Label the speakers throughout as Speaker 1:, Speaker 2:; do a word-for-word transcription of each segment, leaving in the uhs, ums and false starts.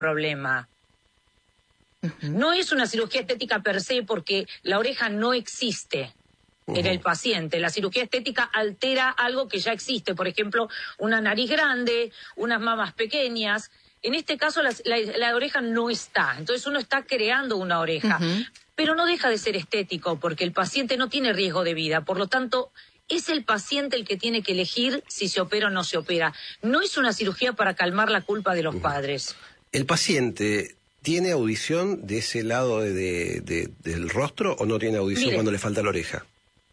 Speaker 1: problema. Uh-huh. No es una cirugía estética per se porque la oreja no existe uh-huh. en el paciente. La cirugía estética altera algo que ya existe, por ejemplo, una nariz grande, unas mamas pequeñas. En este caso la, la, la oreja no está, entonces uno está creando una oreja, uh-huh. pero no deja de ser estético porque el paciente no tiene riesgo de vida, por lo tanto es el paciente el que tiene que elegir si se opera o no se opera. No es una cirugía para calmar la culpa de los uh-huh. padres.
Speaker 2: ¿El paciente tiene audición de ese lado de, de, de, del rostro o no tiene audición Mire, cuando le falta la oreja?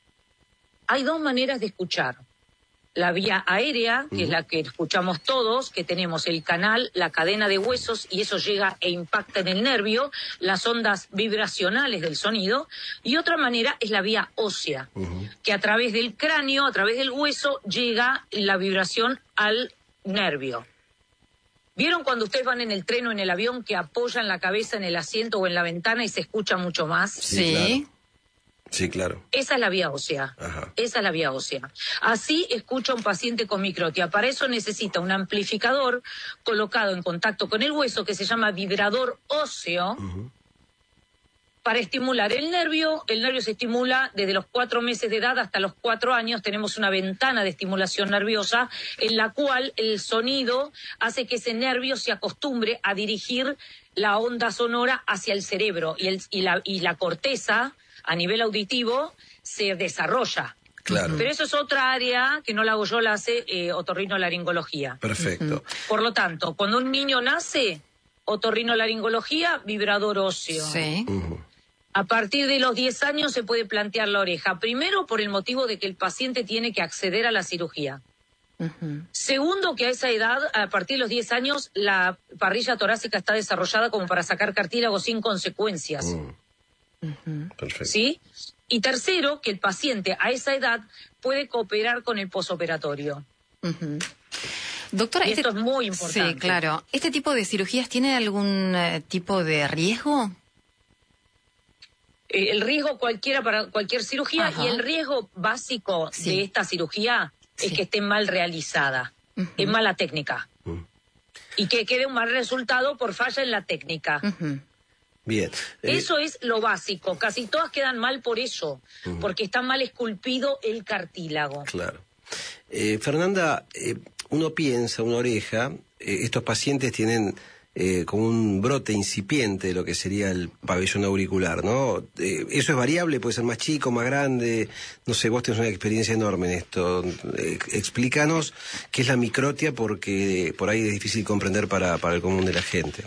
Speaker 1: Hay dos maneras de escuchar. La vía aérea, que uh-huh. es la que escuchamos todos, que tenemos el canal, la cadena de huesos, y eso llega e impacta en el nervio, las ondas vibracionales del sonido. Y otra manera es la vía ósea, uh-huh. que a través del cráneo, a través del hueso, llega la vibración al nervio. ¿Vieron cuando ustedes van en el tren o en el avión que apoyan la cabeza en el asiento o en la ventana y se escucha mucho más?
Speaker 2: Sí, claro. Sí, claro.
Speaker 1: Esa es la vía ósea. Ajá. Esa es la vía ósea. Así escucha un paciente con microtia. Para eso necesita un amplificador colocado en contacto con el hueso que se llama vibrador óseo uh-huh. para estimular el nervio. El nervio se estimula desde los cuatro meses de edad hasta los cuatro años. Tenemos una ventana de estimulación nerviosa en la cual el sonido hace que ese nervio se acostumbre a dirigir la onda sonora hacia el cerebro y, el, y, la, y la corteza a nivel auditivo se desarrolla.
Speaker 2: Claro.
Speaker 1: Pero eso es otra área que no la hago yo, la hace eh, otorrinolaringología.
Speaker 2: Perfecto.
Speaker 1: Uh-huh. Por lo tanto, cuando un niño nace, otorrinolaringología, vibrador óseo.
Speaker 3: Sí.
Speaker 2: Uh-huh.
Speaker 1: A partir de los diez años se puede plantear la oreja. Primero, por el motivo de que el paciente tiene que acceder a la cirugía. Uh-huh. Segundo, que a esa edad, a partir de los diez años, la parrilla torácica está desarrollada como para sacar cartílago sin consecuencias. Uh-huh.
Speaker 3: Uh-huh.
Speaker 2: Perfecto.
Speaker 1: ¿Sí? Y tercero, que el paciente a esa edad puede cooperar con el posoperatorio.
Speaker 3: Uh-huh. Doctora,
Speaker 1: y
Speaker 3: este...
Speaker 1: esto es muy importante.
Speaker 3: Sí, claro. ¿Este tipo de cirugías tiene algún eh, tipo de riesgo?
Speaker 1: Eh, el riesgo cualquiera para cualquier cirugía. Ajá. Y el riesgo básico sí. de esta cirugía sí. es que esté mal realizada, uh-huh. es mala técnica. Uh-huh. Y que quede un mal resultado por falla en la técnica.
Speaker 3: Uh-huh.
Speaker 2: Bien.
Speaker 1: Eh... Eso es lo básico. Casi todas quedan mal por eso, uh-huh. porque está mal esculpido el cartílago.
Speaker 2: Claro. Eh, Fernanda, eh, uno piensa, una oreja, eh, estos pacientes tienen eh, como un brote incipiente de lo que sería el pabellón auricular, ¿no? Eh, eso es variable, puede ser más chico, más grande, no sé, vos tenés una experiencia enorme en esto. Eh, explícanos qué es la microtia, porque por ahí es difícil comprender para, para el común de la gente.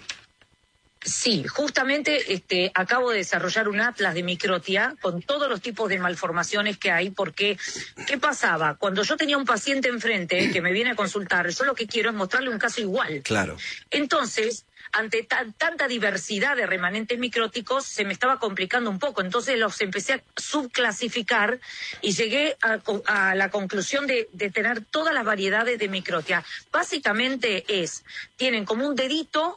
Speaker 1: Sí, justamente este, acabo de desarrollar un atlas de microtia con todos los tipos de malformaciones que hay, porque ¿qué pasaba? Cuando yo tenía un paciente enfrente que me viene a consultar, yo lo que quiero es mostrarle un caso igual.
Speaker 2: Claro.
Speaker 1: Entonces, ante ta- tanta diversidad de remanentes micróticos, se me estaba complicando un poco. Entonces los empecé a subclasificar y llegué a, a la conclusión de, de tener todas las variedades de microtia. Básicamente es, tienen como un dedito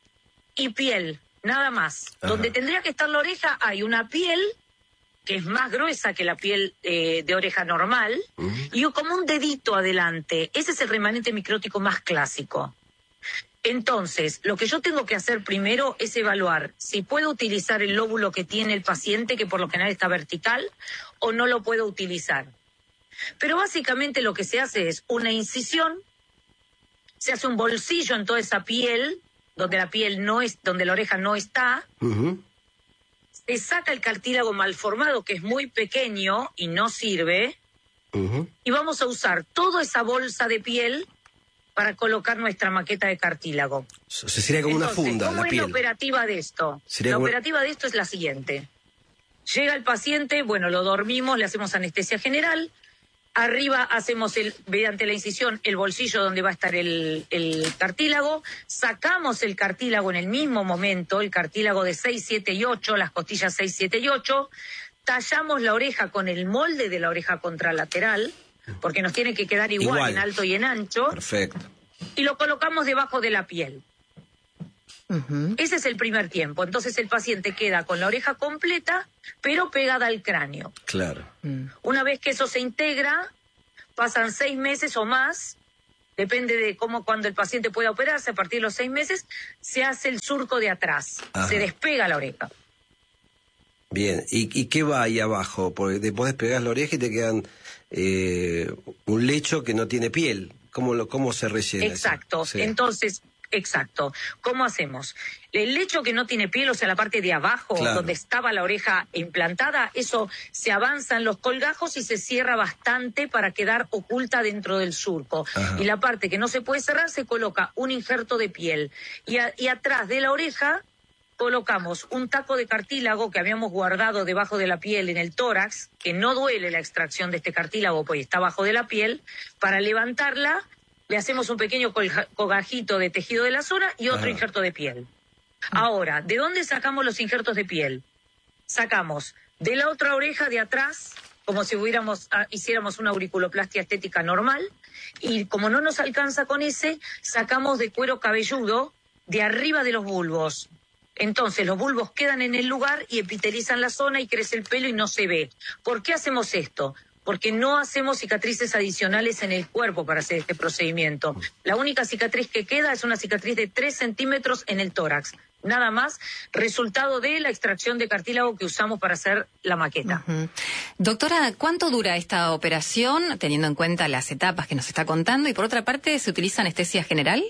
Speaker 1: y piel, nada más. Ajá. Donde tendría que estar la oreja hay una piel que es más gruesa que la piel eh, de oreja normal, uh-huh. y como un dedito adelante. Ese es el remanente micrótico más clásico. Entonces, lo que yo tengo que hacer primero es evaluar si puedo utilizar el lóbulo que tiene el paciente, que por lo general está vertical, o no lo puedo utilizar. Pero básicamente lo que se hace es una incisión, se hace un bolsillo en toda esa piel, donde la piel no es, donde la oreja no está,
Speaker 2: uh-huh.
Speaker 1: se saca el cartílago malformado, que es muy pequeño y no sirve,
Speaker 2: uh-huh.
Speaker 1: y vamos a usar toda esa bolsa de piel para colocar nuestra maqueta de cartílago.
Speaker 2: Se sería como
Speaker 1: Entonces,
Speaker 2: una funda,
Speaker 1: ¿cómo
Speaker 2: la
Speaker 1: es
Speaker 2: piel?
Speaker 1: la operativa de esto?
Speaker 2: Sería
Speaker 1: La
Speaker 2: como...
Speaker 1: operativa de esto es la siguiente. Llega el paciente, bueno, lo dormimos, le hacemos anestesia general. Arriba hacemos, el, mediante la incisión, el bolsillo donde va a estar el, el cartílago. Sacamos el cartílago en el mismo momento, el cartílago de seis, siete y ocho, las costillas seis, siete y ocho. Tallamos la oreja con el molde de la oreja contralateral, porque nos tiene que quedar igual, igual. en alto y en ancho.
Speaker 2: Perfecto.
Speaker 1: Y lo colocamos debajo de la piel. Uh-huh. Ese es el primer tiempo. Entonces el paciente queda con la oreja completa, pero pegada al cráneo.
Speaker 2: Claro.
Speaker 1: Mm. Una vez que eso se integra, pasan seis meses o más, depende de cómo, cuando el paciente pueda operarse, a partir de los seis meses, se hace el surco de atrás, Ajá. se despega la oreja.
Speaker 2: Bien, ¿y, y qué va ahí abajo? Porque después despegas la oreja y te quedan eh, un lecho que no tiene piel. ¿Cómo, lo, cómo se rellena?
Speaker 1: Exacto, sí. Entonces, exacto. ¿Cómo hacemos? El lecho que no tiene piel, o sea, la parte de abajo, claro. donde estaba la oreja implantada, eso se avanza en los colgajos y se cierra bastante para quedar oculta dentro del surco. Ajá. Y la parte que no se puede cerrar, se coloca un injerto de piel. Y, a, y atrás de la oreja colocamos un taco de cartílago que habíamos guardado debajo de la piel en el tórax, que no duele la extracción de este cartílago, pues está abajo de la piel. Para levantarla, le hacemos un pequeño colgajito de tejido de la zona y otro Ajá. injerto de piel. Ahora, ¿de dónde sacamos los injertos de piel? Sacamos de la otra oreja de atrás, como si hubiéramos, ah, hiciéramos una auriculoplastia estética normal, y como no nos alcanza con ese, sacamos de cuero cabelludo de arriba de los bulbos. Entonces los bulbos quedan en el lugar y epitelizan la zona y crece el pelo y no se ve. ¿Por qué hacemos esto? Porque no hacemos cicatrices adicionales en el cuerpo para hacer este procedimiento. La única cicatriz que queda es una cicatriz de tres centímetros en el tórax. Nada más, resultado de la extracción de cartílago que usamos para hacer la maqueta.
Speaker 3: Uh-huh. Doctora, ¿cuánto dura esta operación, teniendo en cuenta las etapas que nos está contando? Y por otra parte, ¿se utiliza anestesia general?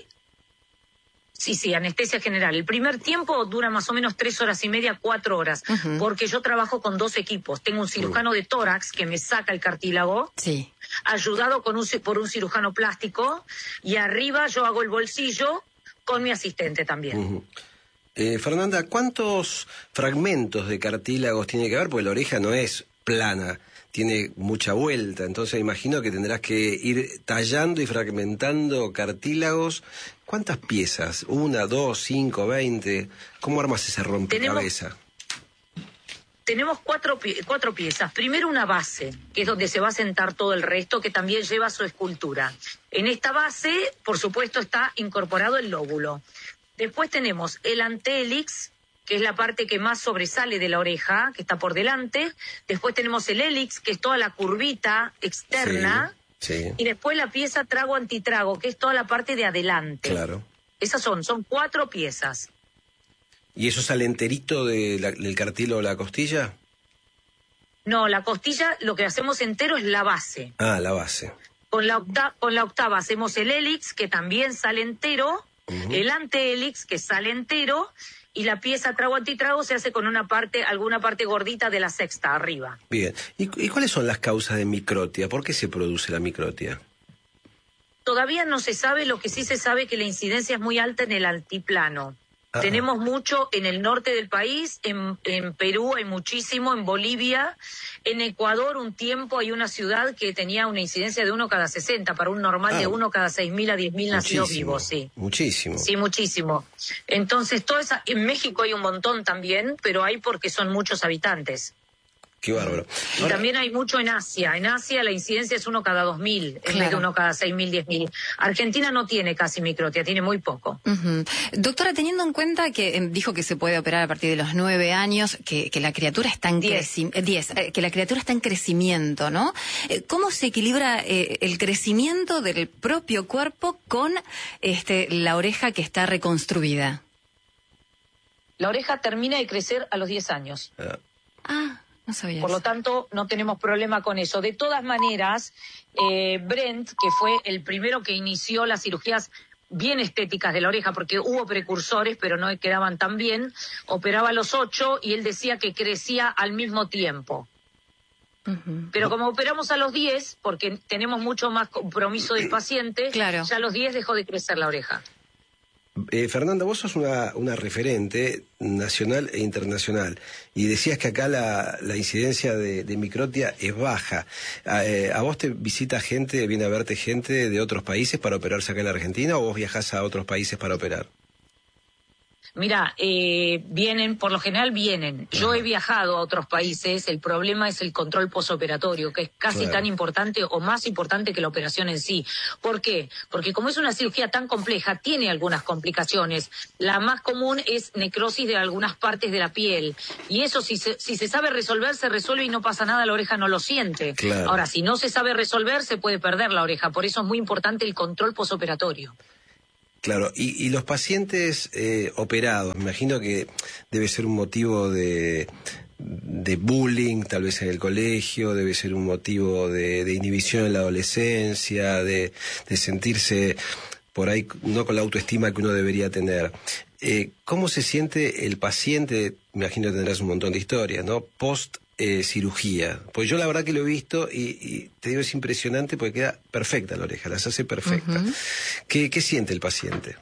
Speaker 1: Sí, sí, anestesia general. El primer tiempo dura más o menos tres horas y media, cuatro horas, uh-huh. porque yo trabajo con dos equipos. Tengo un cirujano de tórax que me saca el cartílago,
Speaker 3: sí.
Speaker 1: ayudado con un, por un cirujano plástico, y arriba yo hago el bolsillo con mi asistente también.
Speaker 2: Uh-huh. eh, Fernanda, ¿cuántos fragmentos de cartílagos tiene que haber? Porque la oreja no es plana, tiene mucha vuelta, entonces imagino que tendrás que ir tallando y fragmentando cartílagos. ¿Cuántas piezas? ¿Una, dos, cinco, veinte? ¿Cómo armas ese rompecabezas?
Speaker 1: Tenemos, tenemos cuatro, cuatro piezas. Primero una base, que es donde se va a sentar todo el resto, que también lleva su escultura. En esta base, por supuesto, está incorporado el lóbulo. Después tenemos el antehélix, que es la parte que más sobresale de la oreja, que está por delante. Después tenemos el hélix, que es toda la curvita externa. Sí. Sí. Y después la pieza trago-antitrago, que es toda la parte de adelante.
Speaker 2: Claro.
Speaker 1: Esas son, son cuatro piezas.
Speaker 2: ¿Y eso sale enterito de la, del cartílago de la costilla?
Speaker 1: No, la costilla lo que hacemos entero es la base.
Speaker 2: Ah, la base.
Speaker 1: Con la, octa, con la octava hacemos el hélix, que también sale entero, uh-huh. el antehélix, que sale entero, y la pieza trago-antitrago se hace con una parte, alguna parte gordita de la sexta arriba.
Speaker 2: Bien. ¿Y, y cuáles son las causas de microtia? ¿Por qué se produce la microtia?
Speaker 1: Todavía no se sabe, lo que sí se sabe que la incidencia es muy alta en el altiplano. Ah. Tenemos mucho en el norte del país, en, en Perú hay muchísimo, en Bolivia, en Ecuador un tiempo hay una ciudad que tenía una incidencia de uno cada sesenta, para un normal ah. de uno cada seis mil a diez mil nacidos vivos, sí.
Speaker 2: Muchísimo.
Speaker 1: Sí, muchísimo. Entonces, toda esa, en México hay un montón también, pero hay porque son muchos habitantes.
Speaker 2: Qué bárbaro.
Speaker 1: Y Ahora, también hay mucho en Asia. En Asia la incidencia es uno cada dos mil, claro. en vez de uno cada seis mil, diez mil. Argentina no tiene casi microtia, tiene muy poco.
Speaker 3: Uh-huh. Doctora, teniendo en cuenta que eh, dijo que se puede operar a partir de los nueve años, que, que la criatura está en crecimiento, eh, diez, eh, que la criatura está en crecimiento, ¿no? Eh, ¿Cómo se equilibra eh, el crecimiento del propio cuerpo con este, la oreja que está reconstruida?
Speaker 1: La oreja termina de crecer a los diez años.
Speaker 2: Uh.
Speaker 3: Ah. No sabía
Speaker 1: Por
Speaker 3: eso.
Speaker 1: lo tanto, no tenemos problema con eso. De todas maneras, eh, Brent, que fue el primero que inició las cirugías bien estéticas de la oreja, porque hubo precursores, pero no quedaban tan bien, operaba a los ocho y él decía que crecía al mismo tiempo. Uh-huh. Pero como operamos a los diez, porque tenemos mucho más compromiso del paciente,
Speaker 3: claro.
Speaker 1: ya a los diez dejó de crecer la oreja.
Speaker 2: Eh, Fernanda, vos sos una, una referente nacional e internacional y decías que acá la, la incidencia de, de microtia es baja. ¿A, eh, ¿A vos te visita gente, viene a verte gente de otros países para operarse acá en la Argentina o vos viajás a otros países para operar?
Speaker 1: Mira, eh, vienen, por lo general vienen. Yo he viajado a otros países, el problema es el control posoperatorio, que es casi
Speaker 2: Claro.
Speaker 1: tan importante o más importante que la operación en sí. ¿Por qué? Porque como es una cirugía tan compleja, tiene algunas complicaciones. La más común es necrosis de algunas partes de la piel. Y eso, si se, si se sabe resolver, se resuelve y no pasa nada, la oreja no lo siente.
Speaker 2: Claro.
Speaker 1: Ahora, si no se sabe resolver, se puede perder la oreja. Por eso es muy importante el control posoperatorio.
Speaker 2: Claro, y, y los pacientes eh, operados, me imagino que debe ser un motivo de, de bullying, tal vez en el colegio, debe ser un motivo de, de inhibición en la adolescencia, de, de sentirse por ahí no con la autoestima que uno debería tener. Eh, ¿Cómo se siente el paciente? Me imagino que tendrás un montón de historias, ¿no? Post eh, cirugía. Pues yo la verdad que lo he visto y, y te digo, es impresionante porque queda perfecta la oreja, las hace perfecta.
Speaker 3: Uh-huh.
Speaker 2: ¿Qué, qué siente el paciente?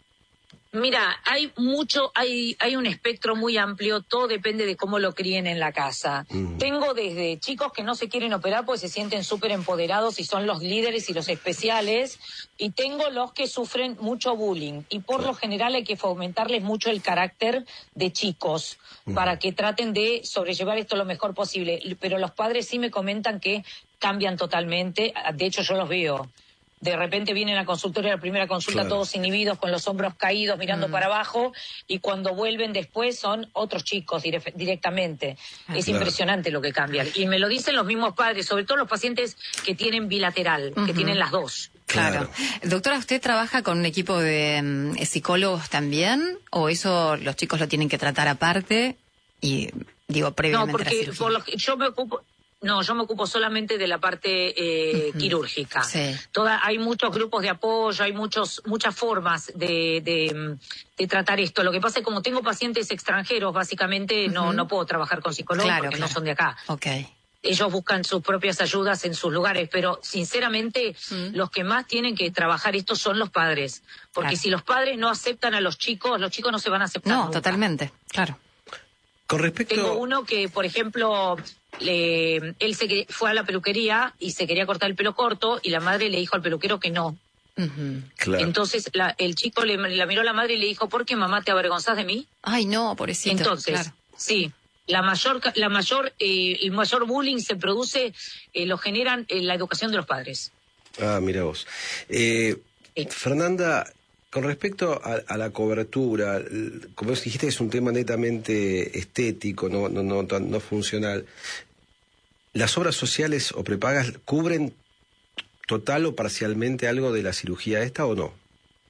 Speaker 1: Mira, hay mucho, hay, hay un espectro muy amplio, todo depende de cómo lo críen en la casa.
Speaker 2: Mm.
Speaker 1: Tengo desde chicos que no se quieren operar porque se sienten súper empoderados y son los líderes y los especiales, y tengo los que sufren mucho bullying, y por lo general hay que fomentarles mucho el carácter de chicos,
Speaker 2: Mm.
Speaker 1: para que traten de sobrellevar esto lo mejor posible. Pero los padres sí me comentan que cambian totalmente, de hecho yo los veo. De repente vienen a consultorio, a la primera consulta,
Speaker 2: Claro.
Speaker 1: todos inhibidos, con los hombros caídos, mirando
Speaker 3: Mm.
Speaker 1: para abajo, y cuando vuelven después son otros chicos dire- directamente.
Speaker 3: Ah,
Speaker 1: es
Speaker 2: claro.
Speaker 1: impresionante lo que cambian. Y me lo dicen los mismos padres, sobre todo los pacientes que tienen bilateral, que
Speaker 3: Ujú.
Speaker 1: tienen las dos.
Speaker 3: Claro. Doctora, ¿usted trabaja con un equipo de mm, psicólogos también? ¿O eso los chicos lo tienen que tratar aparte? Y digo,
Speaker 1: No,
Speaker 3: previamente a la
Speaker 1: porque
Speaker 3: cirugía.
Speaker 1: por lo que yo me ocupo... No, yo me ocupo solamente de la parte eh,
Speaker 3: Ujú.
Speaker 1: quirúrgica.
Speaker 3: Sí.
Speaker 1: Toda, hay muchos grupos de apoyo, hay muchos, muchas formas de, de, de tratar esto. Lo que pasa es que como tengo pacientes extranjeros, básicamente no,
Speaker 3: Ujú.
Speaker 1: no puedo trabajar con psicólogos
Speaker 3: Claro,
Speaker 1: porque
Speaker 3: claro.
Speaker 1: no son de acá.
Speaker 3: Ok.
Speaker 1: Ellos buscan sus propias ayudas en sus lugares, pero sinceramente
Speaker 3: Mm.
Speaker 1: los que más tienen que trabajar esto son los padres. Porque
Speaker 3: Claro.
Speaker 1: si los padres no aceptan a los chicos, los chicos no se van a aceptar
Speaker 3: No,
Speaker 1: nunca.
Speaker 3: totalmente, claro.
Speaker 2: Con respecto...
Speaker 1: Tengo uno que, por ejemplo, le- él se quer- fue a la peluquería y se quería cortar el pelo corto y la madre le dijo al peluquero que no.
Speaker 3: Ujú.
Speaker 2: Claro.
Speaker 1: Entonces la- el chico le, la miró a la madre y le dijo, ¿por qué, mamá, te avergonzás de mí?
Speaker 3: Ay, no, pobrecito.
Speaker 1: Entonces,
Speaker 3: claro.
Speaker 1: sí, la mayor, ca- la mayor, eh, el mayor bullying se produce, eh, lo generan en la educación de los padres.
Speaker 2: Ah, mira vos. Eh,
Speaker 1: Sí.
Speaker 2: Fernanda, con respecto a, a la cobertura, l- como vos dijiste, es un tema netamente estético, no, no, no, tan- no funcional. ¿Las obras sociales o prepagas cubren total o parcialmente algo de la cirugía esta o no?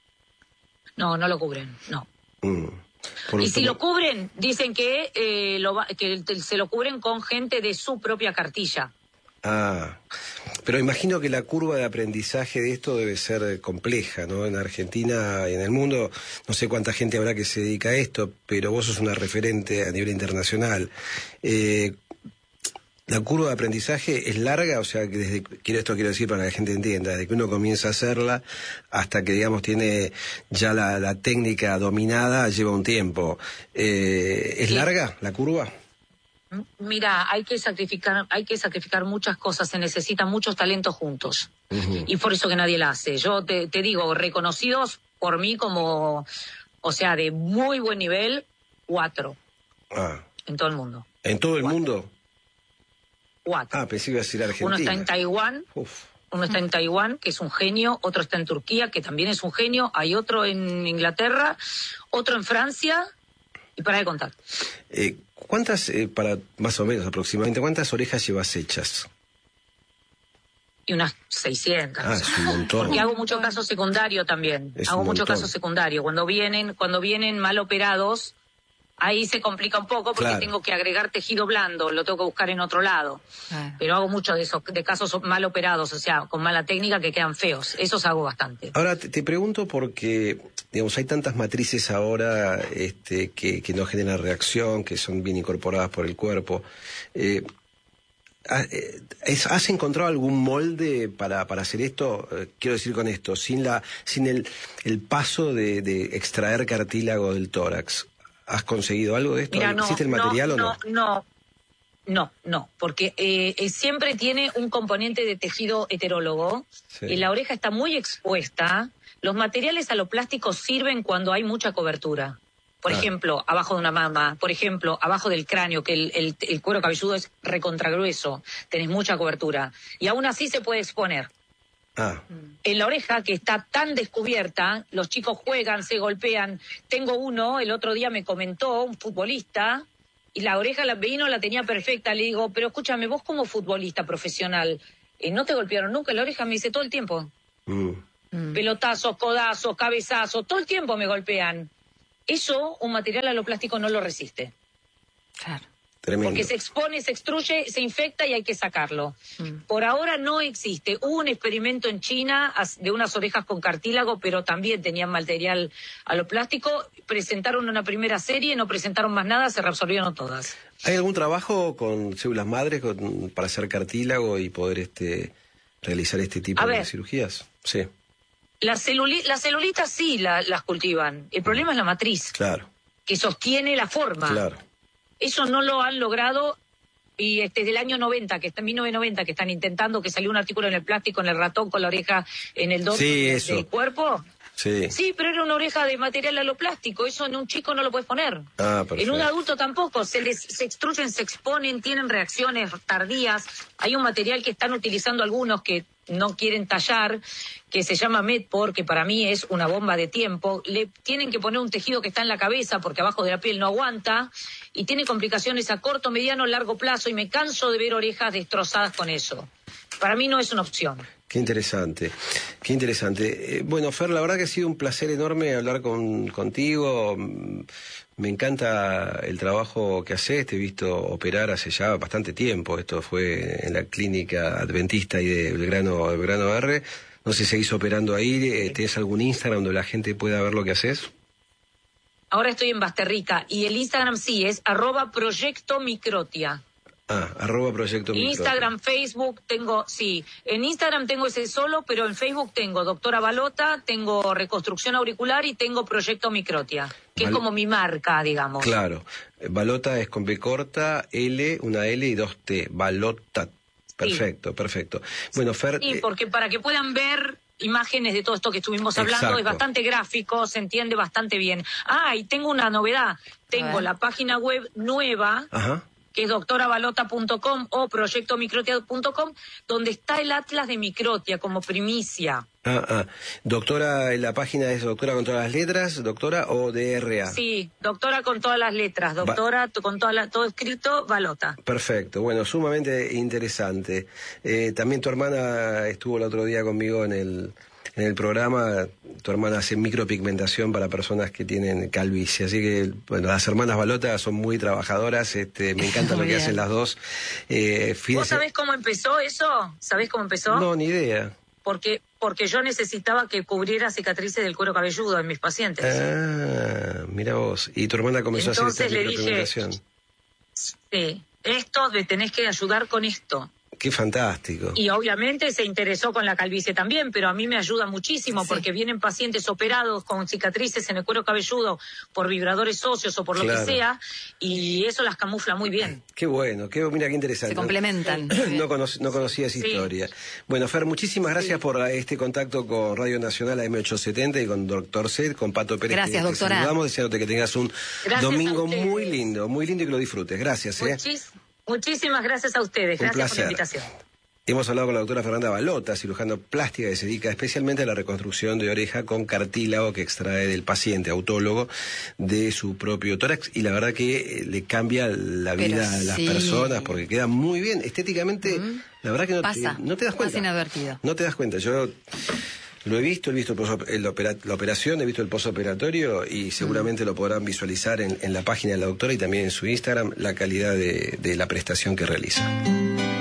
Speaker 1: No, no lo cubren, no.
Speaker 2: Mm. Por-
Speaker 1: Y si
Speaker 2: por-
Speaker 1: lo cubren, dicen que, eh, lo va- que se lo cubren con gente de su propia cartilla.
Speaker 2: Ah, pero imagino que la curva de aprendizaje de esto debe ser eh, compleja, ¿no? En Argentina y en el mundo, no sé cuánta gente habrá que se dedica a esto, pero vos sos una referente a nivel internacional. Eh, ¿La curva de aprendizaje es larga? O sea, que desde, quiero esto quiero decir para que la gente entienda, desde que uno comienza a hacerla hasta que, digamos, tiene ya la, la técnica dominada, lleva un tiempo. Eh, ¿Es
Speaker 1: Sí.
Speaker 2: larga la curva?
Speaker 1: Mira, hay que sacrificar, hay que sacrificar muchas cosas, se necesitan muchos talentos juntos.
Speaker 2: Ujú.
Speaker 1: Y por eso que nadie la hace. Yo te, te digo, reconocidos por mí como, o sea, de muy buen nivel, cuatro
Speaker 2: Ah,
Speaker 1: en todo el mundo.
Speaker 2: ¿en todo el
Speaker 1: Cuatro.
Speaker 2: mundo?
Speaker 1: Cuatro.
Speaker 2: Ah, pensé que iba a decir Argentina.
Speaker 1: Uno está en Taiwán,
Speaker 2: Uf.
Speaker 1: uno está en Taiwán, que es un genio, otro está en Turquía, que también es un genio, hay otro en Inglaterra, otro en Francia, y para de contar.
Speaker 2: Eh, ¿Cuántas, eh, para más o menos aproximadamente, cuántas orejas llevas hechas?
Speaker 1: Y unas seiscientas.
Speaker 2: Ah, es un montón.
Speaker 1: Porque hago mucho caso secundario también.
Speaker 2: Es
Speaker 1: hago
Speaker 2: un
Speaker 1: mucho
Speaker 2: montón.
Speaker 1: caso secundario. Cuando vienen, cuando vienen mal operados, ahí se complica un poco porque
Speaker 2: Claro.
Speaker 1: tengo que agregar tejido blando, lo tengo que buscar en otro lado.
Speaker 3: Claro.
Speaker 1: Pero hago mucho de esos, de casos mal operados, o sea, con mala técnica que quedan feos. Esos hago bastante.
Speaker 2: Ahora, te, te pregunto porque, digamos, hay tantas matrices ahora este, que, que no generan reacción, que son bien incorporadas por el cuerpo. Eh, ha- eh, es- ¿Has encontrado algún molde para, para hacer esto? Eh, quiero decir con esto, sin la sin el, el paso de, de extraer cartílago del tórax. ¿Has conseguido algo de esto?
Speaker 1: Mira, no,
Speaker 2: ¿Existe el material
Speaker 1: no,
Speaker 2: o no?
Speaker 1: no, no, no, no, porque eh, eh, siempre tiene un componente de tejido heterólogo.
Speaker 2: Sí.
Speaker 1: Y la oreja está muy expuesta. Los materiales aloplácticos sirven cuando hay mucha cobertura. Por
Speaker 2: Ah.
Speaker 1: ejemplo, abajo de una mama, por ejemplo, abajo del cráneo, que el, el, el cuero cabelludo es recontragrueso, tenés mucha cobertura. Y aún así se puede exponer.
Speaker 2: Ah,
Speaker 1: En la oreja, que está tan descubierta, los chicos juegan, se golpean. Tengo uno, el otro día me comentó, un futbolista, y la oreja la vino, la tenía perfecta. Le digo, pero escúchame, vos como futbolista profesional, eh, ¿no te golpearon nunca la oreja? Me dice, todo el tiempo.
Speaker 2: mm,
Speaker 3: Mm.
Speaker 1: Pelotazos, codazos, cabezazos, todo el tiempo me golpean. Eso un material aloplástico no lo resiste.
Speaker 3: Claro.
Speaker 2: tremendo.
Speaker 1: Porque se expone, se extruye, se infecta y hay que sacarlo.
Speaker 3: Mm.
Speaker 1: Por ahora no existe. Hubo un experimento en China as- de unas orejas con cartílago, pero también tenían material aloplástico. Presentaron una primera serie, no presentaron más nada, se reabsorbieron todas.
Speaker 2: ¿Hay algún trabajo con células madres con- para hacer cartílago y poder este realizar este tipo
Speaker 1: A
Speaker 2: de
Speaker 1: ver.
Speaker 2: cirugías? Sí,
Speaker 1: La, celuli- la celulita sí la- las cultivan. El problema es la matriz,
Speaker 2: claro,
Speaker 1: que sostiene la forma.
Speaker 2: claro.
Speaker 1: Eso no lo han logrado y este, desde el año noventa, que está en mil novecientos noventa, que están intentando, que salió un artículo en el plástico, en el ratón, con la oreja en el dorso
Speaker 2: Sí,
Speaker 1: de-
Speaker 2: eso.
Speaker 1: del cuerpo.
Speaker 2: Sí.
Speaker 1: Sí, pero era una oreja de material aloplástico, eso en un chico no lo puedes poner.
Speaker 2: Ah,
Speaker 1: En
Speaker 2: perfecto.
Speaker 1: un adulto tampoco, se les se extruyen, se exponen, tienen reacciones tardías. Hay un material que están utilizando algunos que no quieren tallar, que se llama Medpor, que para mí es una bomba de tiempo. Le tienen que poner un tejido que está en la cabeza porque abajo de la piel no aguanta y tiene complicaciones a corto, mediano, largo plazo y me canso de ver orejas destrozadas con eso. Para mí no es una opción.
Speaker 2: Qué interesante, qué interesante. Eh, bueno, Fer, la verdad que ha sido un placer enorme hablar con, contigo. Mm, Me encanta el trabajo que haces, te he visto operar hace ya bastante tiempo. Esto fue en la clínica adventista y de Belgrano, Belgrano R. No sé si seguís operando ahí, eh, ¿tenés algún Instagram donde la gente pueda ver lo que haces?
Speaker 1: Ahora estoy en Basterrica y el Instagram sí es arroba proyecto microtia.
Speaker 2: Ah, arroba proyecto Micro.
Speaker 1: Instagram, Facebook, tengo, sí, en Instagram tengo ese solo, pero en Facebook tengo Doctora Balota, tengo Reconstrucción Auricular y tengo Proyecto Microtia, que
Speaker 2: Vale.
Speaker 1: es como mi marca, digamos.
Speaker 2: Claro, Balota es con B corta, L, una L y dos T, Balota. Perfecto, perfecto. Bueno, Fer...
Speaker 1: Sí,
Speaker 2: eh,
Speaker 1: porque para que puedan ver imágenes de todo esto que estuvimos hablando,
Speaker 2: Exacto.
Speaker 1: es bastante gráfico, se entiende bastante bien. Ah, y tengo una novedad, tengo
Speaker 3: ver.
Speaker 1: la página web nueva,
Speaker 2: Ajá.
Speaker 1: que es doctora balota punto com o proyecto microtia punto com, donde está el atlas de Microtia como primicia.
Speaker 2: Ah, ah. Doctora, la página es doctora con todas las letras, doctora o D R A.
Speaker 1: Sí, doctora con todas las letras, doctora t- con toda la, todo escrito, Balota.
Speaker 2: Perfecto, bueno, sumamente interesante. Eh, también tu hermana estuvo el otro día conmigo en el, en el programa. Tu hermana hace micropigmentación para personas que tienen calvicie, así que, bueno, las hermanas Balota son muy trabajadoras, este, me encanta lo
Speaker 3: Muy
Speaker 2: que
Speaker 3: bien.
Speaker 2: hacen las dos. Eh,
Speaker 1: ¿Vos
Speaker 2: fíjese-
Speaker 1: sabés cómo empezó eso? ¿Sabés cómo empezó?
Speaker 2: No, ni idea.
Speaker 1: Porque, porque yo necesitaba que cubriera cicatrices del cuero cabelludo en mis pacientes.
Speaker 2: Ah, mira vos. Y tu hermana comenzó a
Speaker 1: Entonces
Speaker 2: hacer esta
Speaker 1: le dije-
Speaker 2: micropigmentación.
Speaker 1: Sí, esto me tenés que ayudar con esto.
Speaker 2: Qué fantástico.
Speaker 1: Y obviamente se interesó con la calvicie también, pero a mí me ayuda muchísimo
Speaker 3: Sí.
Speaker 1: porque vienen pacientes operados con cicatrices en el cuero cabelludo por vibradores óseos o por lo
Speaker 2: Claro.
Speaker 1: que sea, y eso las camufla muy bien.
Speaker 2: Qué bueno, qué, mira qué interesante.
Speaker 3: Se complementan.
Speaker 2: No, cono- no conocía esa
Speaker 1: Sí.
Speaker 2: historia. Bueno, Fer, muchísimas gracias por este contacto con Radio Nacional A M ochocientos setenta y con Doctor Set, con Pato Pérez.
Speaker 3: Gracias,
Speaker 2: que te
Speaker 3: doctora.
Speaker 2: saludamos, deseándote que tengas un
Speaker 1: Gracias
Speaker 2: domingo
Speaker 1: a ustedes.
Speaker 2: muy lindo, muy lindo y que lo disfrutes. Gracias, ¿eh?
Speaker 1: Muchis- muchísimas gracias a ustedes.
Speaker 2: Un
Speaker 1: Gracias por
Speaker 2: placer.
Speaker 1: la invitación.
Speaker 2: Hemos hablado con la doctora Fernanda Balota, cirujano plástica que se dedica especialmente a la reconstrucción de oreja con cartílago que extrae del paciente, autólogo, de su propio tórax. Y la verdad que eh, le cambia la
Speaker 3: Pero
Speaker 2: vida a las
Speaker 3: sí.
Speaker 2: personas porque queda muy bien. Estéticamente, la verdad que no
Speaker 3: Pasa.
Speaker 2: te, no te das cuenta.
Speaker 3: Pasa inadvertido.
Speaker 2: No te das cuenta. Yo lo he visto, he visto el poso- el opera- la operación, he visto el posoperatorio y seguramente lo podrán visualizar en, en la página de la doctora y también en su Instagram la calidad de, de la prestación que realiza.